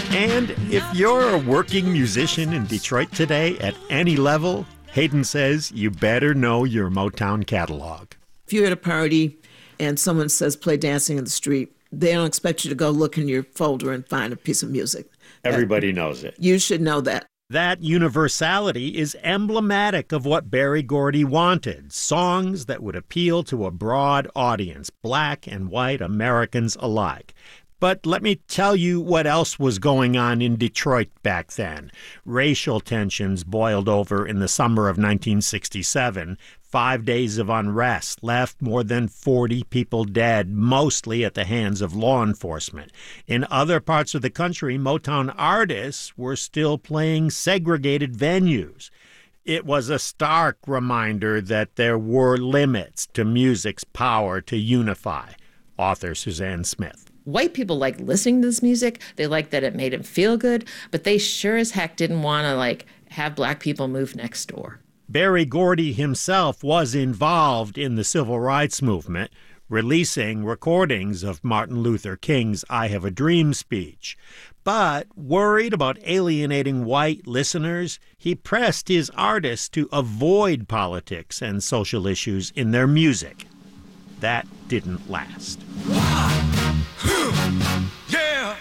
And if you're a working musician in Detroit today at any level, Hayden says you better know your Motown catalog. If you're at a party and someone says play Dancing in the Street, they don't expect you to go look in your folder and find a piece of music. Everybody knows it. You should know that. That universality is emblematic of what Berry Gordy wanted, songs that would appeal to a broad audience, black and white Americans alike. But let me tell you what else was going on in Detroit back then. Racial tensions boiled over in the summer of 1967. 5 days of unrest left more than 40 people dead, mostly at the hands of law enforcement. In other parts of the country, Motown artists were still playing segregated venues. It was a stark reminder that there were limits to music's power to unify. Author Suzanne Smith. White people like listening to this music. They liked that it made them feel good, but they sure as heck didn't want to have black people move next door. Berry Gordy himself was involved in the civil rights movement, releasing recordings of Martin Luther King's I Have a Dream speech. But worried about alienating white listeners, he pressed his artists to avoid politics and social issues in their music. That didn't last. Yeah.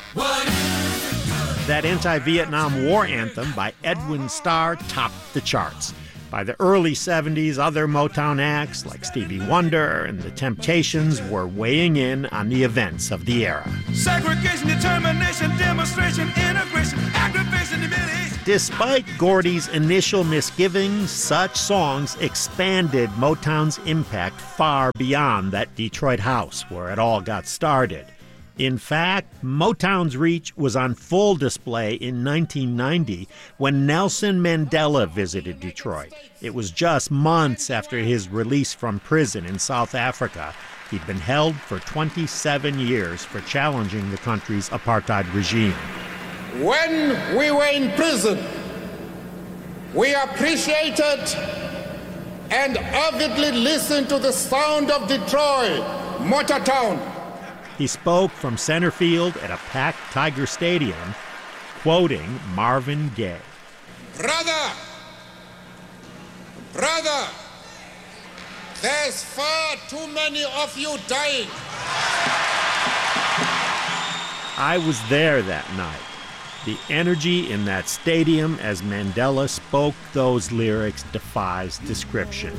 That anti-Vietnam War anthem by Edwin Starr topped the charts. By the early 70s, other Motown acts like Stevie Wonder and The Temptations were weighing in on the events of the era. Segregation, determination, demonstration, integration, aggravation, humiliation. Despite Gordy's initial misgivings, such songs expanded Motown's impact far beyond that Detroit house where it all got started. In fact, Motown's reach was on full display in 1990 when Nelson Mandela visited Detroit. It was just months after his release from prison in South Africa. He'd been held for 27 years for challenging the country's apartheid regime. When we were in prison, we appreciated and avidly listened to the sound of Detroit, Motown. He spoke from center field at a packed Tiger Stadium, quoting Marvin Gaye. Brother, there's far too many of you dying. I was there that night. The energy in that stadium as Mandela spoke those lyrics defies description.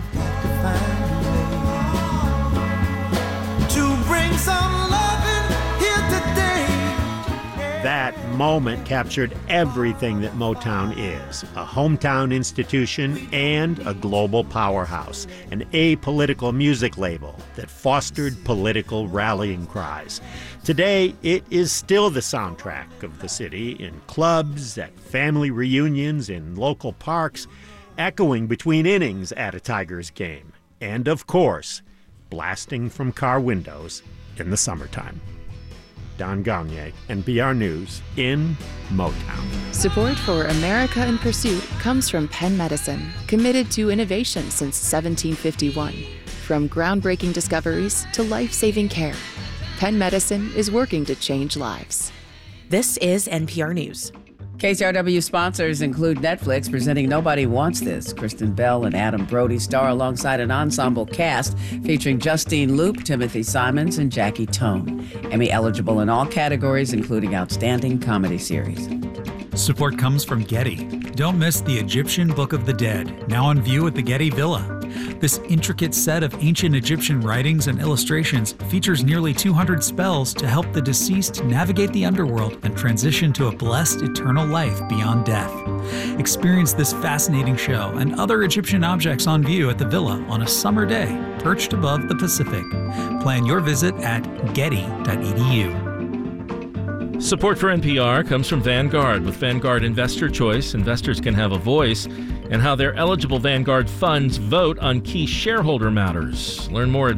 That moment captured everything that Motown is, a hometown institution and a global powerhouse, an apolitical music label that fostered political rallying cries. Today, it is still the soundtrack of the city in clubs, at family reunions, in local parks, echoing between innings at a Tigers game, and of course, blasting from car windows in the summertime. Don Gagné, NPR News, in Motown. Support for America in Pursuit comes from Penn Medicine, committed to innovation since 1751. From groundbreaking discoveries to life-saving care, Penn Medicine is working to change lives. This is NPR News. KCRW sponsors include Netflix presenting Nobody Wants This. Kristen Bell and Adam Brody star alongside an ensemble cast featuring Justine Loop, Timothy Simons, and Jackie Tone. Emmy eligible in all categories, including Outstanding Comedy Series. Support comes from Getty. Don't miss the Egyptian Book of the Dead, now on view at the Getty Villa. This intricate set of ancient Egyptian writings and illustrations features nearly 200 spells to help the deceased navigate the underworld and transition to a blessed eternal life beyond death. Experience this fascinating show and other Egyptian objects on view at the Villa on a summer day, perched above the Pacific. Plan your visit at getty.edu. Support for NPR comes from Vanguard. With Vanguard Investor Choice, investors can have a voice in how their eligible Vanguard funds vote on key shareholder matters. Learn more at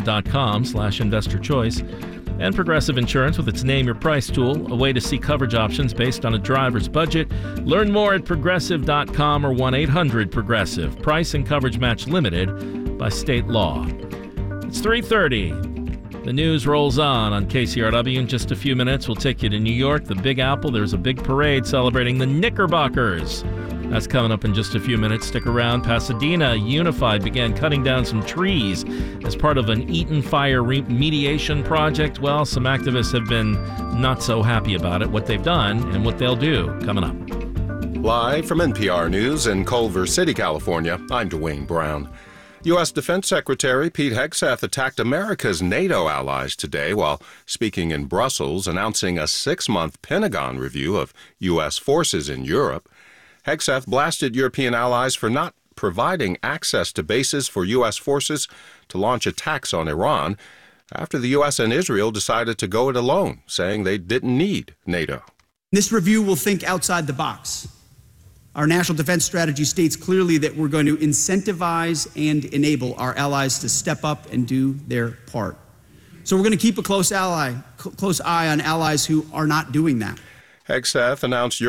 vanguard.com/investorchoice. And Progressive Insurance with its Name Your Price tool, a way to see coverage options based on a driver's budget. Learn more at progressive.com or 1-800-PROGRESSIVE. Price and coverage match limited by state law. It's 3:30. The news rolls on KCRW. In just a few minutes, we'll take you to New York, the Big Apple. There's a big parade celebrating the Knickerbockers. That's coming up in just a few minutes. Stick around. Pasadena Unified began cutting down some trees as part of an Eaton Fire remediation project. Well, some activists have been not so happy about it, what they've done and what they'll do. Coming up. Live from NPR News in Culver City, California, I'm Dwayne Brown. U.S. Defense Secretary Pete Hegseth attacked America's NATO allies today while speaking in Brussels, announcing a 6-month Pentagon review of U.S. forces in Europe. Hegseth blasted European allies for not providing access to bases for U.S. forces to launch attacks on Iran after the U.S. and Israel decided to go it alone, saying they didn't need NATO. This review will think outside the box. Our national defense strategy states clearly that we're going to incentivize and enable our allies to step up and do their part. So we're going to keep a close eye on allies who are not doing that. Hegseth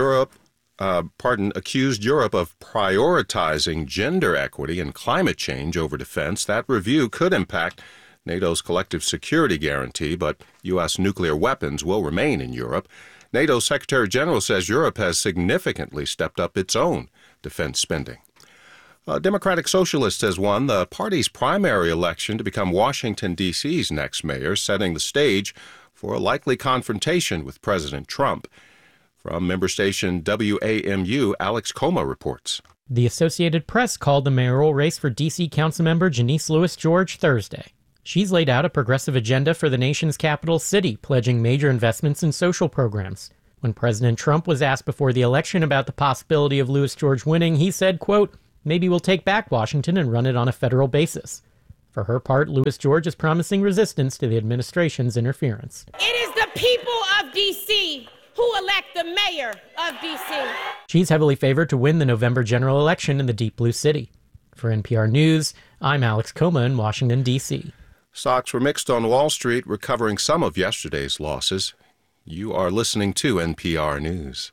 accused Europe of prioritizing gender equity and climate change over defense. That review could impact NATO's collective security guarantee, but U.S. nuclear weapons will remain in Europe. NATO's Secretary General says Europe has significantly stepped up its own defense spending. A Democratic Socialist has won the party's primary election to become Washington, D.C.'s next mayor, setting the stage for a likely confrontation with President Trump. From member station WAMU, Alex Coma reports. The Associated Press called the mayoral race for D.C. Councilmember Janice Lewis George Thursday. She's laid out a progressive agenda for the nation's capital city, pledging major investments in social programs. When President Trump was asked before the election about the possibility of Lewis George winning, he said, quote, "Maybe we'll take back Washington and run it on a federal basis." For her part, Lewis George is promising resistance to the administration's interference. It is the people of D.C. who elect the mayor of D.C. She's heavily favored to win the November general election in the Deep Blue City. For NPR News, I'm Alex Coma in Washington, D.C. Stocks were mixed on Wall Street, recovering some of yesterday's losses. You are listening to NPR News.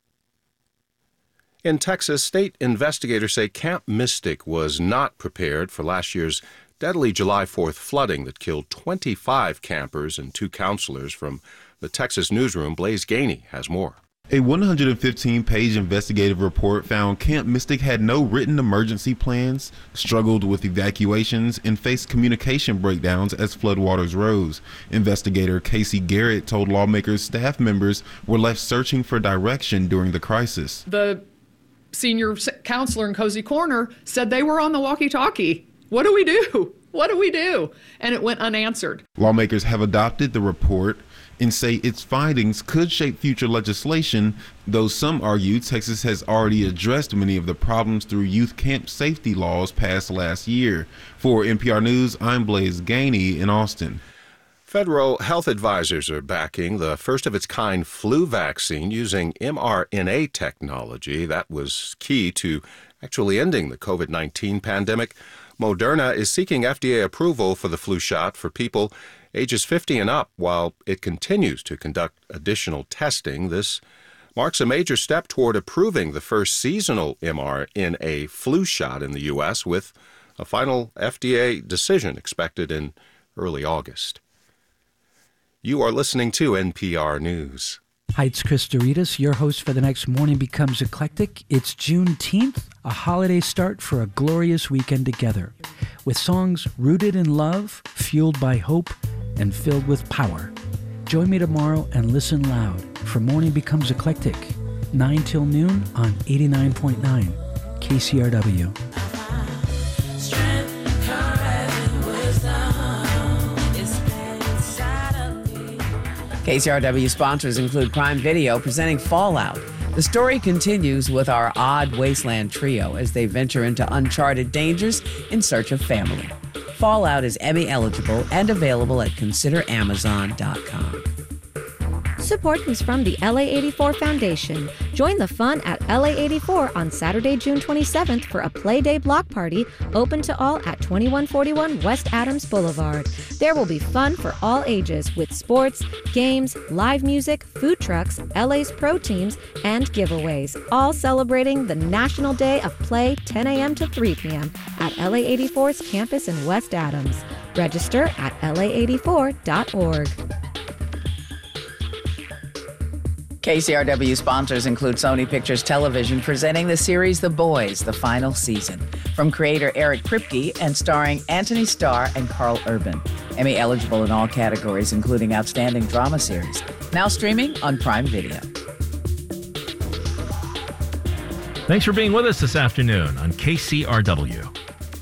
In Texas, state investigators say Camp Mystic was not prepared for last year's deadly July 4th flooding that killed 25 campers and 2 counselors. From the Texas newsroom, Blaze Gainey has more. A 115-page investigative report found Camp Mystic had no written emergency plans, struggled with evacuations, and faced communication breakdowns as floodwaters rose. Investigator Casey Garrett told lawmakers staff members were left searching for direction during the crisis. The senior counselor in Cozy Corner said they were on the walkie-talkie. What do we do? What do we do? And it went unanswered. Lawmakers have adopted the report and say its findings could shape future legislation, though some argue Texas has already addressed many of the problems through youth camp safety laws passed last year. For NPR News, I'm Blaze Gainey in Austin. Federal health advisors are backing the first-of-its-kind flu vaccine using mRNA technology. That was key to actually ending the COVID-19 pandemic. Moderna is seeking FDA approval for the flu shot for people ages 50 and up while it continues to conduct additional testing. This marks a major step toward approving the first seasonal mRNA flu shot in the U.S., with a final FDA decision expected in early August. You are listening to NPR News. Hi, it's Chris Doritas, your host for the next Morning Becomes Eclectic. It's Juneteenth, a holiday start for a glorious weekend together, with songs rooted in love, fueled by hope, and filled with power. Join me tomorrow and listen loud for Morning Becomes Eclectic, 9 till noon on 89.9 KCRW. KCRW sponsors include Prime Video presenting Fallout. The story continues with our odd wasteland trio as they venture into uncharted dangers in search of family. Fallout is Emmy eligible and available at consideramazon.com. support comes from the LA84 Foundation. Join the fun at LA84 on Saturday, June 27th for a Play Day block party open to all at 2141 West Adams Boulevard. There will be fun for all ages with sports, games, live music, food trucks, LA's pro teams, and giveaways, all celebrating the National Day of Play 10 a.m. to 3 p.m. at LA84's campus in West Adams. Register at la84.org. KCRW sponsors include Sony Pictures Television presenting the series The Boys, the final season, from creator Eric Kripke and starring Anthony Starr and Carl Urban. Emmy eligible in all categories, including Outstanding Drama Series. Now streaming on Prime Video. Thanks for being with us this afternoon on KCRW.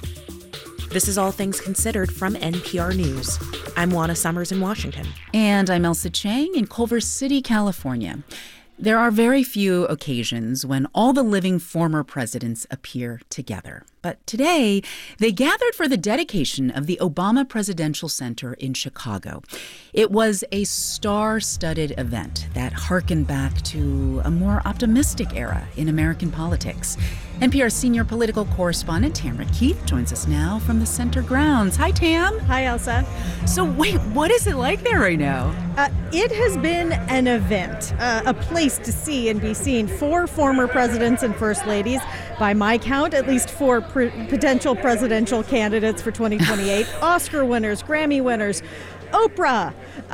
This is All Things Considered from NPR News. I'm Juana Summers in Washington. And I'm Elsa Chang in Culver City, California. There are very few occasions when all the living former presidents appear together. But today, they gathered for the dedication of the Obama Presidential Center in Chicago. It was a star-studded event that harkened back to a more optimistic era in American politics. NPR senior political correspondent Tamara Keith joins us now from the center grounds. Hi, Tam. Hi, Elsa. So wait, what is it like there right now? It has been an event, a place to see and be seen. 4 former presidents and first ladies. By my count, at least 4 potential presidential candidates for 2028. Oscar winners, Grammy winners, Oprah.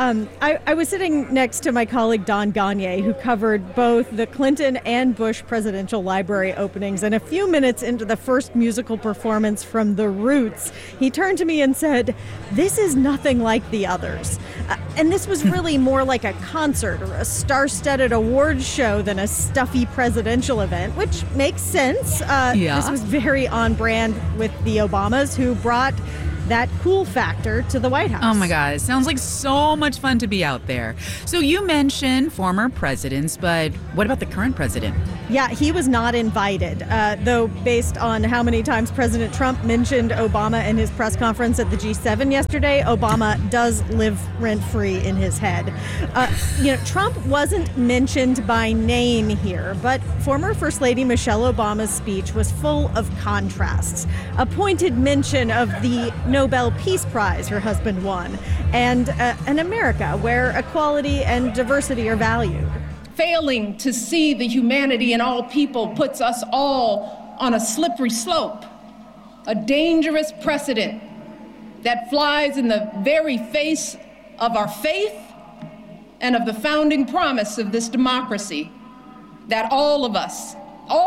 I was sitting next to my colleague Don Gagné, who covered both the Clinton and Bush presidential library openings. And a few minutes into the first musical performance from The Roots, he turned to me and said, "This is nothing like the others." And this was really more like a concert or a star-studded awards show than a stuffy presidential event, which makes sense. This was very on brand with the Obamas, who brought that cool factor to the White House. Oh my God, it sounds like so much fun to be out there. So you mentioned former presidents, but what about the current president? Yeah, he was not invited, though based on how many times President Trump mentioned Obama in his press conference at the G7 yesterday, Obama does live rent-free in his head. Trump wasn't mentioned by name here, but former First Lady Michelle Obama's speech was full of contrasts. A pointed mention of the Nobel Peace Prize her husband won, and an America where equality and diversity are valued. Failing to see the humanity in all people puts us all on a slippery slope, a dangerous precedent that flies in the very face of our faith and of the founding promise of this democracy, that all of us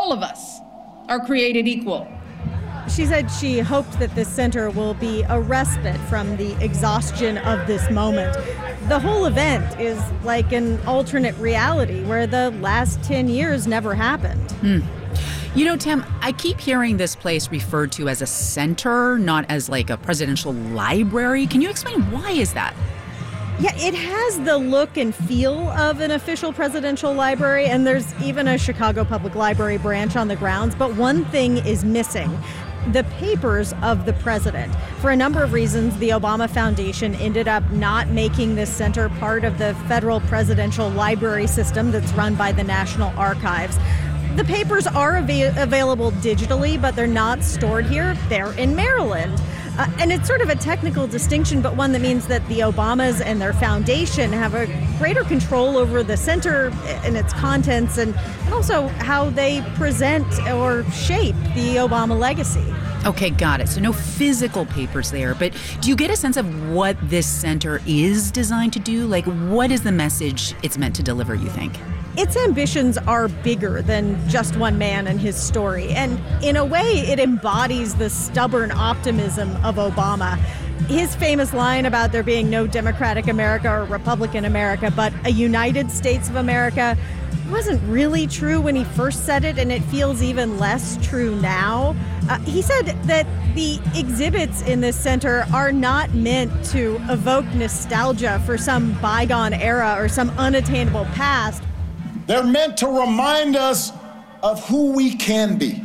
are created equal. She said she hoped that this center will be a respite from the exhaustion of this moment. The whole event is like an alternate reality where the last 10 years never happened. You know, Tam, I keep hearing this place referred to as a center, not as like a presidential library. Can you explain why is that? Yeah, it has the look and feel of an official presidential library, and there's even a Chicago Public Library branch on the grounds, but one thing is missing: the papers of the president. For a number of reasons, the Obama Foundation ended up not making this center part of the federal presidential library system that's run by the National Archives. The papers are available digitally, but they're not stored here. They're in Maryland. And it's sort of a technical distinction, but one that means that the Obamas and their foundation have a greater control over the center and its contents, and also how they present or shape the Obama legacy. Okay, got it. So no physical papers there, but do you get a sense of what this center is designed to do? Like, what is the message it's meant to deliver, you think? Its ambitions are bigger than just one man and his story, and in a way, it embodies the stubborn optimism of Obama. His famous line about there being no Democratic America or Republican America, but a United States of America, wasn't really true when he first said it, and it feels even less true now. He said that the exhibits in this center are not meant to evoke nostalgia for some bygone era or some unattainable past. They're meant to remind us of who we can be,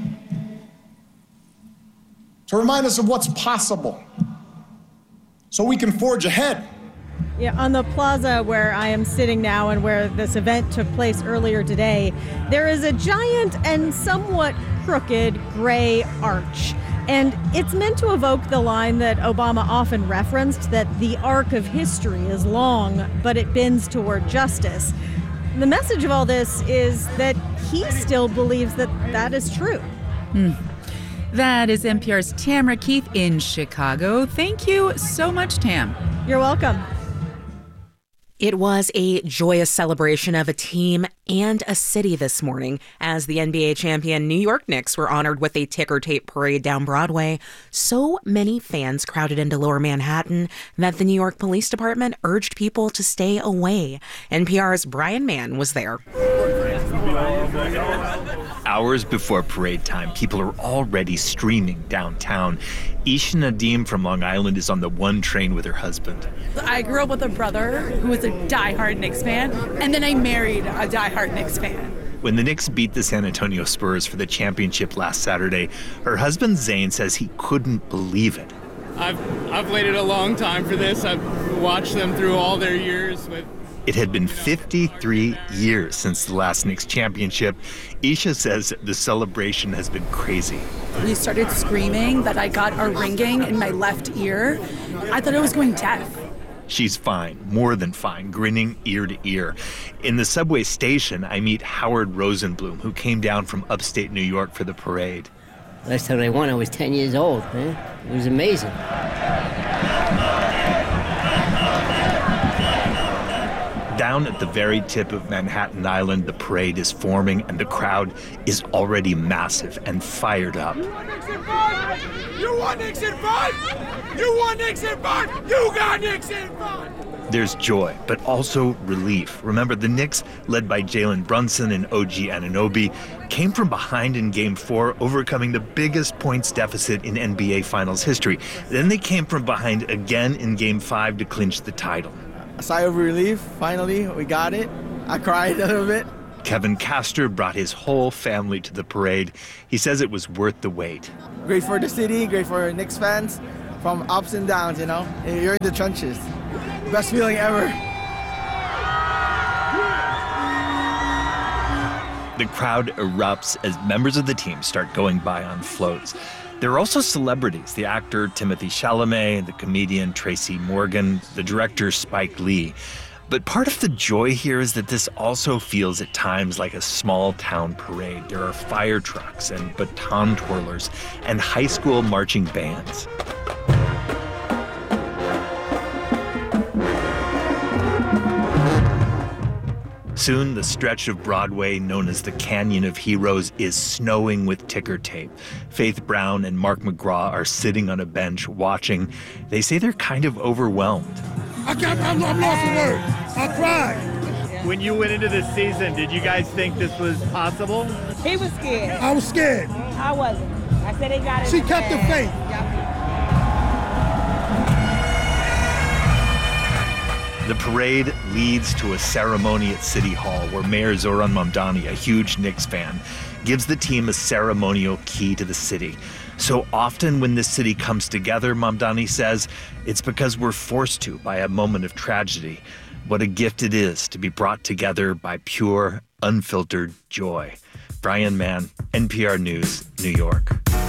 to remind us of what's possible, so we can forge ahead Yeah, on the plaza where I am sitting now and where this event took place earlier today, there is a giant and somewhat crooked gray arch. And it's meant to evoke the line that Obama often referenced, that the arc of history is long, but it bends toward justice. The message of all this is that he still believes that that is true. That is NPR's Tamara Keith in Chicago. Thank you so much, Tam. You're welcome. It was a joyous celebration of a team and a city this morning as the NBA champion New York Knicks were honored with a ticker tape parade down Broadway. So many fans crowded into Lower Manhattan that the New York Police Department urged people to stay away. NPR's Brian Mann was there. Hours before parade time, people are already streaming downtown. Isha Nadim from Long Island is on the one train with her husband. I grew up with a brother who was a diehard Knicks fan, and then I married a diehard Knicks fan. When the Knicks beat the San Antonio Spurs for the championship last Saturday, her husband Zane says he couldn't believe it. I've waited a long time for this. I've watched them through all their years with... It had been 53 years since the last Knicks championship. Isha says the celebration has been crazy. We started screaming that I got a ringing in my left ear. I thought I was going deaf. She's fine, more than fine, grinning ear to ear. In the subway station, I meet Howard Rosenblum, who came down from upstate New York for the parade. Last time I won, I was 10 years old, man. It was amazing. Down at the very tip of Manhattan Island, the parade is forming and the crowd is already massive and fired up. You want Knicks in 5? You want Knicks in 5? You got Knicks in 5! There's joy, but also relief. Remember, the Knicks, led by Jalen Brunson and OG Anunoby, came from behind in Game 4, overcoming the biggest points deficit in NBA Finals history. Then they came from behind again in Game 5 to clinch the title. A sigh of relief, finally, we got it. I cried a little bit. Kevin Castor brought his whole family to the parade. He says it was worth the wait. Great for the city, great for Knicks fans, from ups and downs, you know. You're in the trenches. Best feeling ever. The crowd erupts as members of the team start going by on floats. There are also celebrities, the actor Timothée Chalamet, the comedian Tracy Morgan, the director Spike Lee. But part of the joy here is that this also feels at times like a small town parade. There are fire trucks and baton twirlers and high school marching bands. Soon, the stretch of Broadway known as the Canyon of Heroes is snowing with ticker tape. Faith Brown and Mark McGraw are sitting on a bench watching. They say they're kind of overwhelmed. I'm lost for words. I cried. When you went into this season, did you guys think this was possible? He was scared. I was scared. I wasn't. I said they got it. She kept the faith. The parade leads to a ceremony at City Hall where Mayor Zoran Mamdani, a huge Knicks fan, gives the team a ceremonial key to the city. So often when this city comes together, Mamdani says, it's because we're forced to by a moment of tragedy. What a gift it is to be brought together by pure, unfiltered joy. Brian Mann, NPR News, New York.